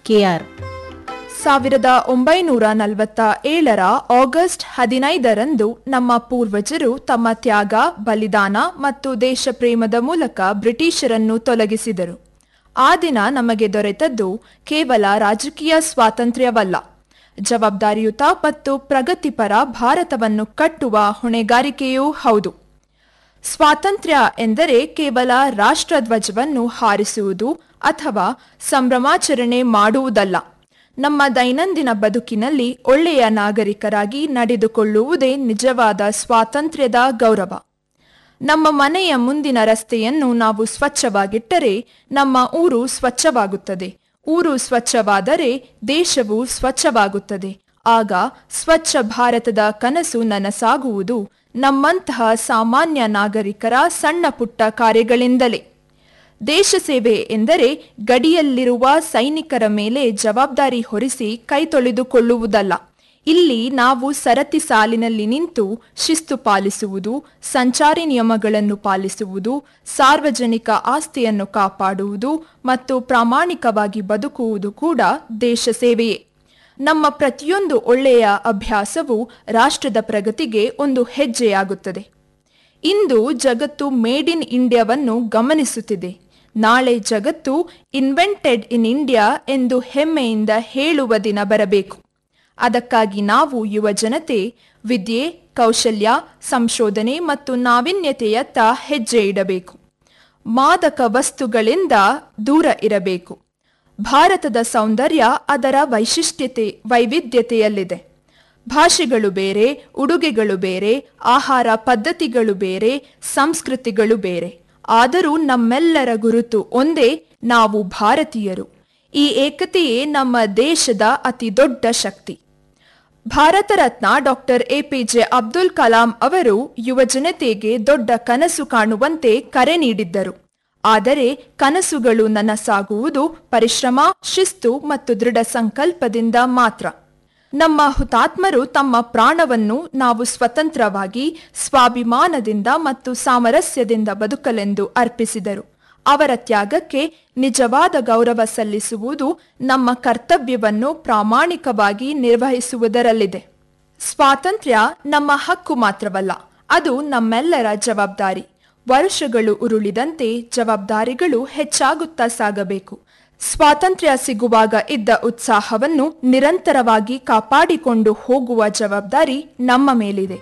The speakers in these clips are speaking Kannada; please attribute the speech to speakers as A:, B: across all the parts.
A: ಕೆಆರ್.
B: 1947 ಆಗಸ್ಟ್ 15ರಂದು ನಮ್ಮ ಪೂರ್ವಜರು ತಮ್ಮ ತ್ಯಾಗ, ಬಲಿದಾನ ಮತ್ತು ದೇಶಪ್ರೇಮದ ಮೂಲಕ ಬ್ರಿಟಿಷರನ್ನು ತೊಲಗಿಸಿದರು. ಆ ದಿನ ನಮಗೆ ದೊರೆತದ್ದು ಕೇವಲ ರಾಜಕೀಯ ಸ್ವಾತಂತ್ರ್ಯವಲ್ಲ, ಜವಾಬ್ದಾರಿಯುತ ಮತ್ತು ಪ್ರಗತಿಪರ ಭಾರತವನ್ನು ಕಟ್ಟುವ ಹೊಣೆಗಾರಿಕೆಯೂ ಹೌದು. ಸ್ವಾತಂತ್ರ್ಯ ಎಂದರೆ ಕೇವಲ ರಾಷ್ಟ್ರಧ್ವಜವನ್ನು ಹಾರಿಸುವುದು ಅಥವಾ ಸಂಭ್ರಮಾಚರಣೆ ಮಾಡುವುದಲ್ಲ. ನಮ್ಮ ದೈನಂದಿನ ಬದುಕಿನಲ್ಲಿ ಒಳ್ಳೆಯ ನಾಗರಿಕರಾಗಿ ನಡೆದುಕೊಳ್ಳುವುದೇ ನಿಜವಾದ ಸ್ವಾತಂತ್ರ್ಯದ ಗೌರವ. ನಮ್ಮ ಮನೆಯ ಮುಂದಿನ ರಸ್ತೆಯನ್ನು ನಾವು ಸ್ವಚ್ಛವಾಗಿಟ್ಟರೆ ನಮ್ಮ ಊರು ಸ್ವಚ್ಛವಾಗುತ್ತದೆ. ಊರು ಸ್ವಚ್ಛವಾದರೆ ದೇಶವು ಸ್ವಚ್ಛವಾಗುತ್ತದೆ. ಆಗ ಸ್ವಚ್ಛ ಭಾರತದ ಕನಸು ನನಸಾಗುವುದು ನಮ್ಮಂತಹ ಸಾಮಾನ್ಯ ನಾಗರಿಕರ ಸಣ್ಣ ಪುಟ್ಟ ಕಾರ್ಯಗಳಿಂದಲೇ. ದೇಶ ಸೇವೆ ಎಂದರೆ ಗಡಿಯಲ್ಲಿರುವ ಸೈನಿಕರ ಮೇಲೆ ಜವಾಬ್ದಾರಿ ಹೊರಿಸಿ ಕೈ ತೊಳೆದುಕೊಳ್ಳುವುದಲ್ಲ. ಇಲ್ಲಿ ನಾವು ಸರತಿ ಸಾಲಿನಲ್ಲಿ ನಿಂತು ಶಿಸ್ತು ಪಾಲಿಸುವುದು, ಸಂಚಾರಿ ನಿಯಮಗಳನ್ನು ಪಾಲಿಸುವುದು, ಸಾರ್ವಜನಿಕ ಆಸ್ತಿಯನ್ನು ಕಾಪಾಡುವುದು ಮತ್ತು ಪ್ರಾಮಾಣಿಕವಾಗಿ ಬದುಕುವುದು ಕೂಡ ದೇಶ ಸೇವೆಯೇ. ನಮ್ಮ ಪ್ರತಿಯೊಂದು ಒಳ್ಳೆಯ ಅಭ್ಯಾಸವು ರಾಷ್ಟ್ರದ ಪ್ರಗತಿಗೆ ಒಂದು ಹೆಜ್ಜೆಯಾಗುತ್ತದೆ. ಇಂದು ಜಗತ್ತು ಮೇಡ್ ಇನ್ ಇಂಡಿಯಾವನ್ನು ಗಮನಿಸುತ್ತಿದೆ. ನಾಳೆ ಜಗತ್ತು ಇನ್ವೆಂಟೆಡ್ ಇನ್ ಇಂಡಿಯಾ ಎಂದು ಹೆಮ್ಮೆಯಿಂದ ಹೇಳುವ ದಿನ ಬರಬೇಕು. ಅದಕ್ಕಾಗಿ ನಾವು ಯುವ ಜನತೆ ವಿದ್ಯೆ, ಕೌಶಲ್ಯ, ಸಂಶೋಧನೆ ಮತ್ತು ನಾವೀನ್ಯತೆಯತ್ತ ಹೆಜ್ಜೆ ಇಡಬೇಕು. ಮಾದಕ ವಸ್ತುಗಳಿಂದ ದೂರ ಇರಬೇಕು. ಭಾರತದ ಸೌಂದರ್ಯ ಅದರ ವೈವಿಧ್ಯತೆಯಲ್ಲಿದೆ. ಭಾಷೆಗಳು ಬೇರೆ, ಉಡುಗೆಗಳು ಬೇರೆ, ಆಹಾರ ಪದ್ಧತಿಗಳು ಬೇರೆ, ಸಂಸ್ಕೃತಿಗಳು ಬೇರೆ. ಆದರೂ ನಮ್ಮೆಲ್ಲರ ಗುರುತು ಒಂದೇ, ನಾವು ಭಾರತೀಯರು. ಈ ಏಕತೆಯೇ ನಮ್ಮ ದೇಶದ ಅತಿ ದೊಡ್ಡ ಶಕ್ತಿ. ಭಾರತ ರತ್ನ ಡಾಕ್ಟರ್ ಎಪಿಜೆ ಅಬ್ದುಲ್ ಕಲಾಂ ಅವರು ಯುವ ಜನತೆಗೆ ದೊಡ್ಡ ಕನಸು ಕಾಣುವಂತೆ ಕರೆ ನೀಡಿದ್ದರು. ಆದರೆ ಕನಸುಗಳು ನನಸಾಗುವುದು ಪರಿಶ್ರಮ, ಶಿಸ್ತು ಮತ್ತು ದೃಢ ಸಂಕಲ್ಪದಿಂದ ಮಾತ್ರ. ನಮ್ಮ ಹುತಾತ್ಮರು ತಮ್ಮ ಪ್ರಾಣವನ್ನು ನಾವು ಸ್ವತಂತ್ರವಾಗಿ, ಸ್ವಾಭಿಮಾನದಿಂದ ಮತ್ತು ಸಾಮರಸ್ಯದಿಂದ ಬದುಕಲೆಂದು ಅರ್ಪಿಸಿದರು. ಅವರ ತ್ಯಾಗಕ್ಕೆ ನಿಜವಾದ ಗೌರವ ಸಲ್ಲಿಸುವುದು ನಮ್ಮ ಕರ್ತವ್ಯವನ್ನು ಪ್ರಾಮಾಣಿಕವಾಗಿ ನಿರ್ವಹಿಸುವುದರಲ್ಲಿದೆ. ಸ್ವಾತಂತ್ರ್ಯ ನಮ್ಮ ಹಕ್ಕು ಮಾತ್ರವಲ್ಲ, ಅದು ನಮ್ಮೆಲ್ಲರ ಜವಾಬ್ದಾರಿ. ವರ್ಷಗಳು ಉರುಳಿದಂತೆ ಜವಾಬ್ದಾರಿಗಳು ಹೆಚ್ಚಾಗುತ್ತಾ ಸಾಗಬೇಕು. ಸ್ವಾತಂತ್ರ್ಯ ಸಿಗುವಾಗ ಇದ್ದ ಉತ್ಸಾಹವನ್ನು ನಿರಂತರವಾಗಿ ಕಾಪಾಡಿಕೊಂಡು ಹೋಗುವ ಜವಾಬ್ದಾರಿ ನಮ್ಮ ಮೇಲಿದೆ.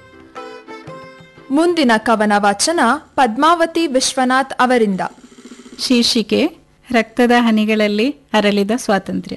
B: ಮುಂದಿನ ಕವನ ವಾಚನ ಪದ್ಮಾವತಿ ವಿಶ್ವನಾಥ್ ಅವರಿಂದ.
A: ಶೀರ್ಷಿಕೆ: ರಕ್ತದ ಹನಿಗಳಲ್ಲಿ ಅರಳಿದ ಸ್ವಾತಂತ್ರ್ಯ.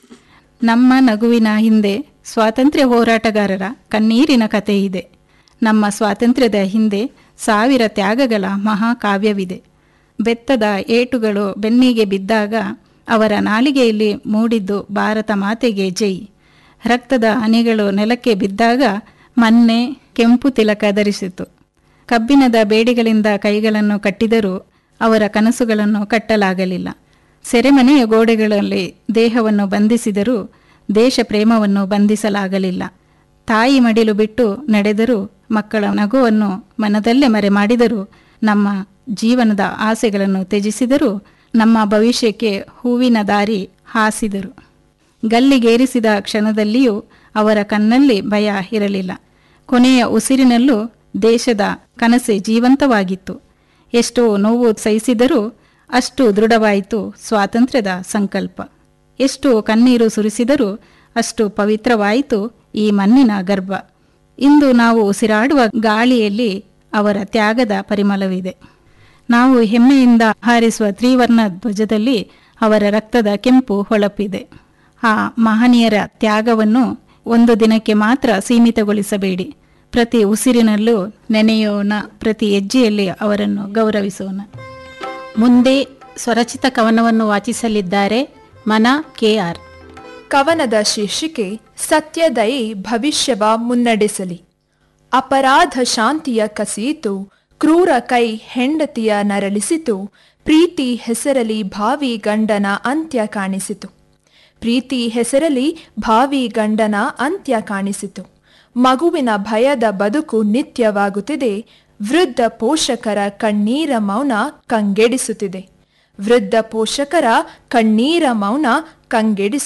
A: ನಮ್ಮ ನಗುವಿನ ಹಿಂದೆ ಸ್ವಾತಂತ್ರ್ಯ ಹೋರಾಟಗಾರರ ಕಣ್ಣೀರಿನ ಕಥೆ ಇದೆ. ನಮ್ಮ ಸ್ವಾತಂತ್ರ್ಯದ ಹಿಂದೆ ಸಾವಿರ ತ್ಯಾಗಗಳ ಮಹಾಕಾವ್ಯವಿದೆ. ಬೆತ್ತದ ಏಟುಗಳು ಬೆನ್ನಿಗೆ ಬಿದ್ದಾಗ ಅವರ ನಾಲಿಗೆಯಲ್ಲಿ ಮೂಡಿದ್ದು ಭಾರತ ಮಾತೆಗೆ ಜೈ. ರಕ್ತದ ಹನಿಗಳು ನೆಲಕ್ಕೆ ಬಿದ್ದಾಗ ಮೊನ್ನೆ ಕೆಂಪು ತಿಲಕ ಧರಿಸಿತು. ಕಬ್ಬಿಣದ ಬೇಡಿಗಳಿಂದ ಕೈಗಳನ್ನು ಕಟ್ಟಿದರೂ ಅವರ ಕನಸುಗಳನ್ನು ಕಟ್ಟಲಾಗಲಿಲ್ಲ. ಸೆರೆಮನೆಯ ಗೋಡೆಗಳಲ್ಲಿ ದೇಹವನ್ನು ಬಂಧಿಸಿದರೂ ದೇಶ ಪ್ರೇಮವನ್ನು ಬಂಧಿಸಲಾಗಲಿಲ್ಲ. ತಾಯಿ ಮಡಿಲು ಬಿಟ್ಟು ನಡೆದರೂ ಮಕ್ಕಳ ನಗುವನ್ನು ಮನದಲ್ಲೇ ಮರೆ ಮಾಡಿದರೂ, ನಮ್ಮ ಜೀವನದ ಆಸೆಗಳನ್ನು ತ್ಯಜಿಸಿದರೂ, ನಮ್ಮ ಭವಿಷ್ಯಕ್ಕೆ ಹೂವಿನ ದಾರಿ ಹಾಸಿದರು. ಗಲ್ಲಿಗೇರಿಸಿದ ಕ್ಷಣದಲ್ಲಿಯೂ ಅವರ ಕಣ್ಣಲ್ಲಿ ಭಯ ಇರಲಿಲ್ಲ. ಕೊನೆಯ ಉಸಿರಿನಲ್ಲೂ ದೇಶದ ಕನಸೆ ಜೀವಂತವಾಗಿತ್ತು. ಎಷ್ಟೋ ನೋವು ಸಹಿಸಿದರೂ ಅಷ್ಟು ದೃಢವಾಯಿತು ಸ್ವಾತಂತ್ರ್ಯದ ಸಂಕಲ್ಪ. ಎಷ್ಟು ಕಣ್ಣೀರು ಸುರಿಸಿದರೂ ಅಷ್ಟು ಪವಿತ್ರವಾಯಿತು ಈ ಮಣ್ಣಿನ ಗರ್ಭ. ಇಂದು ನಾವು ಉಸಿರಾಡುವ ಗಾಳಿಯಲ್ಲಿ ಅವರ ತ್ಯಾಗದ ಪರಿಮಳವಿದೆ. ನಾವು ಹೆಮ್ಮೆಯಿಂದ ಹಾರಿಸುವ ತ್ರಿವರ್ಣ ಧ್ವಜದಲ್ಲಿ ಅವರ ರಕ್ತದ ಕೆಂಪು ಹೊಳಪಿದೆ. ಆ ಮಹನೀಯರ ತ್ಯಾಗವನ್ನು ಒಂದು ದಿನಕ್ಕೆ ಮಾತ್ರ ಸೀಮಿತಗೊಳಿಸಬೇಡಿ. ಪ್ರತಿ ಉಸಿರಿನಲ್ಲೂ ನೆನೆಯೋಣ, ಪ್ರತಿ ಹೆಜ್ಜೆಯಲ್ಲಿ ಅವರನ್ನು ಗೌರವಿಸೋಣ. ಮುಂದೆ ಸ್ವರಚಿತ ಕವನವನ್ನು ವಾಚಿಸಲಿದ್ದಾರೆ ಮನ ಕೆಆರ್.
B: ಕವನದ ಶೀರ್ಷಿಕೆ: ಸತ್ಯದಯೆ ಭವಿಷ್ಯವ ಮುನ್ನಡೆಸಲಿ. ಅಪರಾಧ ಶಾಂತಿಯ ಕಸಿಯಿತು, ಕ್ರೂರ ಕೈ ಹೆಂಡತಿಯ ನರಳಿಸಿತು. ಪ್ರೀತಿ ಹೆಸರಲಿ ಭಾವಿ ಗಂಡನ ಅಂತ್ಯ ಕಾಣಿಸಿತು. ಪ್ರೀತಿ ಹೆಸರಲಿ ಭಾವಿ ಗಂಡನ ಅಂತ್ಯ ಕಾಣಿಸಿತು. ಮಗುವಿನ ಭಯದ ಬದುಕು ನಿತ್ಯವಾಗುತ್ತಿದೆ. ವೃದ್ಧ ಪೋಷಕರ ಕಣ್ಣೀರ ಮೌನ ಕಂಗೆಡಿಸುತ್ತಿದೆ. ವೃದ್ಧ ಪೋಷಕರ ಕಣ್ಣೀರ ಮೌನ ಕಂಗೆಡಿಸುತ್ತಿದೆ.